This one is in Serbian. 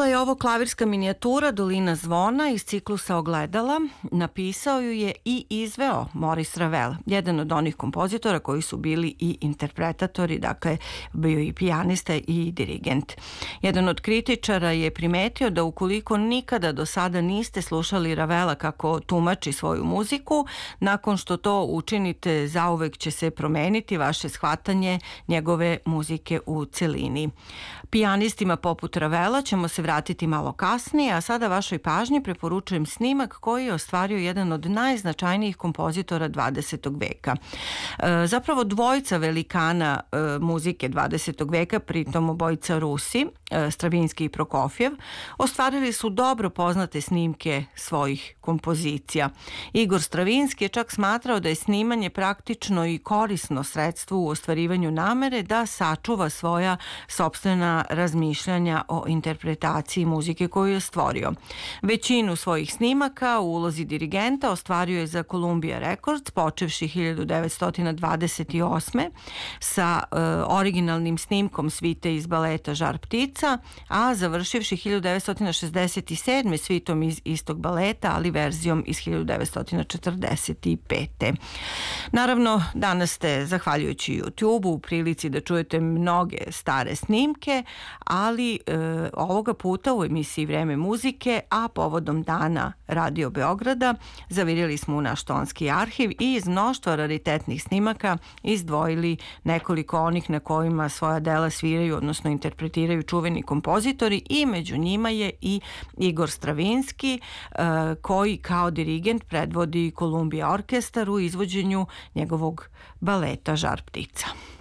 Bila je ovo klavirska minijatura Dolina zvona iz ciklusa Ogledala. Napisao ju je i izveo Maurice Ravel, jedan od onih kompozitora koji su bili i interpretatori, dakle bio i pijanista i dirigent. Jedan od kritičara je primetio da ukoliko nikada do sada niste slušali Ravela kako tumači svoju muziku, nakon što to učinite zauvek će se promeniti vaše shvatanje njegove muzike u celini. Pijanistima poput Ravela ćemo se vratiti malo kasnije, a sada vašoj pažnji preporučujem snimak koji je ostvario jedan od najznačajnijih kompozitora 20. veka. Zapravo dvojica velikana muzike 20. veka, pritom obojica Rusi, Stravinski i Prokofjev, ostvarili su dobro poznate snimke svojih kompozicija. Igor Stravinski je čak smatrao da je snimanje praktično i korisno sredstvo u ostvarivanju namere da sačuva svoja sopstvena razmišljanja o interpretaciji muzike koju je stvorio. Većinu svojih snimaka u ulozi dirigenta ostvario je za Columbia Records, počevši 1928. sa originalnim snimkom svite iz baleta Žar ptica, a završivši 1967. svitom iz istog baleta, ali verzijom iz 1945. Naravno, danas ste, zahvaljujući YouTube-u, u prilici da čujete mnoge stare snimke, ali ovoga puta u emisiji Vreme muzike, a povodom Dana Radio Beograda, zavirili smo u naš tonski arhiv i iz mnoštva raritetnih snimaka izdvojili nekoliko onih na kojima svoja dela sviraju, odnosno interpretiraju čuveni kompozitori, i među njima je i Igor Stravinski, koji kao dirigent predvodi Columbia orkestar u izvođenju njegovog baleta Žar ptica.